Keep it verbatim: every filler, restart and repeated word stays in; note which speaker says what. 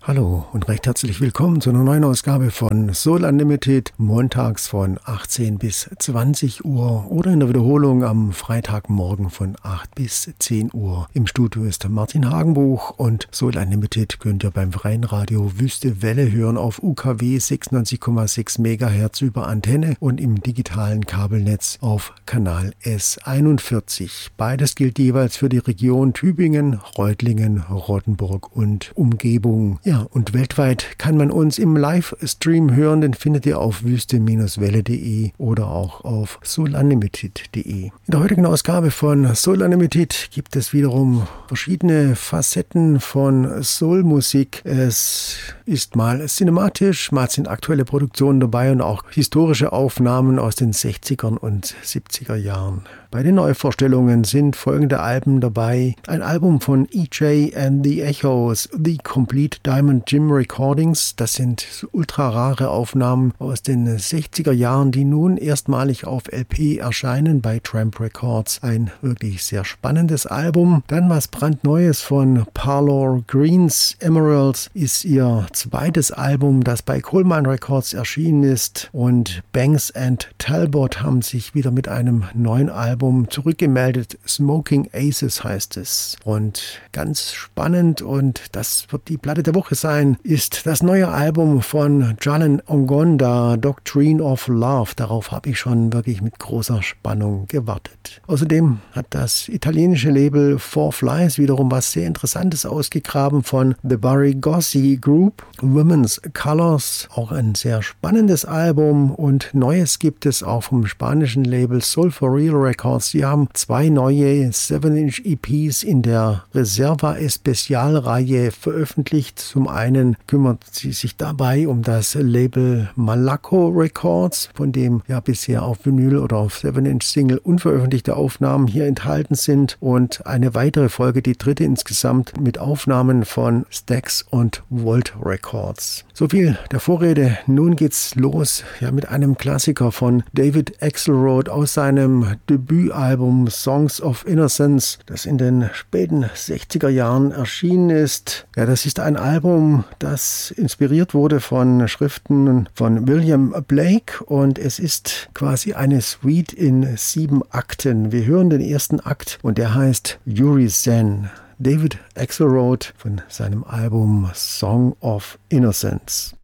Speaker 1: Hallo und recht herzlich willkommen zu einer neuen Ausgabe von Soul Unlimited, montags von achtzehn bis zwanzig Uhr oder in der Wiederholung am Freitagmorgen von acht bis zehn Uhr. Im Studio ist Martin Hagenbuch und Soul Unlimited könnt ihr beim freien Radio Wüste Welle hören auf U K W sechsundneunzig Komma sechs Megahertz über Antenne und im digitalen Kabelnetz auf Kanal S einundvierzig. Beides gilt jeweils für die Region Tübingen, Reutlingen, Rottenburg und Umgebung. Ja, und weltweit kann man uns im Livestream hören, den findet ihr auf wüste Welle punkt de oder auch auf soul unlimited punkt de. In der heutigen Ausgabe von Soul Unlimited gibt es wiederum verschiedene Facetten von Soulmusik. Es ist mal cinematisch, mal sind aktuelle Produktionen dabei und auch historische Aufnahmen aus den sechzigern und siebziger Jahren. Bei den Neuvorstellungen sind folgende Alben dabei. Ein Album von E J and the Echos, The Complete Diamond Jim Recordings. Das sind ultra rare Aufnahmen aus den sechziger Jahren, die nun erstmalig auf L P erscheinen bei Tramp Records. Ein wirklich sehr spannendes Album. Dann was brandneues von Parlour Greens. Emeralds ist ihr zweites Album, das bei Coleman Records erschienen ist. Und Banks and Talbot haben sich wieder mit einem neuen Album zurückgemeldet. Smoking Aces heißt es. Und ganz spannend, und das wird die Platte der Woche sein, ist das neue Album von Jalen Ongonda, Doctrine of Love. Darauf habe ich schon wirklich mit großer Spannung gewartet. Außerdem hat das italienische Label Four Flies wiederum was sehr Interessantes ausgegraben von The Barry Gossi Group. Women's Colors, auch ein sehr spannendes Album, und Neues gibt es auch vom spanischen Label Soul for Real Records. Sie haben zwei neue seven inch E Ps in der Reserva Especial-Reihe veröffentlicht. Zum einen kümmert sie sich dabei um das Label Malaco Records, von dem ja bisher auf Vinyl oder auf seven inch Single unveröffentlichte Aufnahmen hier enthalten sind, und eine weitere Folge, die dritte insgesamt, mit Aufnahmen von Stax und Volt Records. So viel der Vorrede. Nun geht's los, ja, mit einem Klassiker von David Axelrod aus seinem Debütalbum Songs of Innocence, das in den späten sechziger Jahren erschienen ist. Ja, das ist ein Album, das inspiriert wurde von Schriften von William Blake, und es ist quasi eine Suite in sieben Akten. Wir hören den ersten Akt, und der heißt Yuri Zen. David Axelrod von seinem Album Song of Innocence.